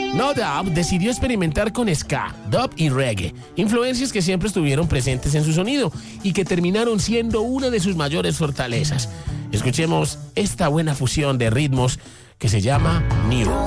No Doubt decidió experimentar con ska, dub y reggae, influencias que siempre estuvieron presentes en su sonido y que terminaron siendo una de sus mayores fortalezas. Escuchemos esta buena fusión de ritmos que se llama New.